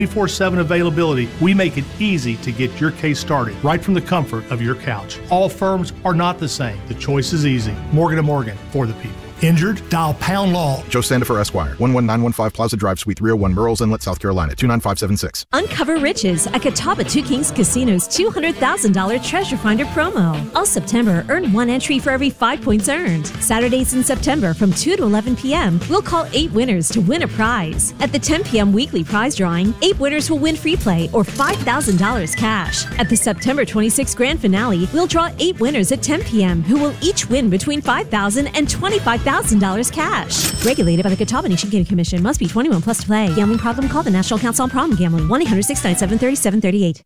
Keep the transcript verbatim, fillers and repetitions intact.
twenty-four seven availability, we make it easy to get your case started right from the comfort of your couch. All firms are not the same. The choice is easy. Morgan and Morgan, for the people. Injured? Dial pound law. Joe Standifer, Esquire, one one nine one five Plaza Drive, Suite three oh one, Murrells Inlet, South Carolina, two nine five seven six. Uncover riches at Catawba Two Kings Casino's two hundred thousand dollars Treasure Finder promo. All September, earn one entry for every five points earned. Saturdays in September from two to eleven p.m., we'll call eight winners to win a prize. At the ten p.m. weekly prize drawing, eight winners will win free play or five thousand dollars cash. At the September twenty-sixth grand finale, we'll draw eight winners at ten p.m. who will each win between five thousand dollars and twenty-five thousand dollars cash. Regulated by the Catawba Nation Gaming Commission. Must be twenty-one plus to play. Gambling problem? Call the National Council on Problem Gambling. one eight hundred six nine seven three seven three eight.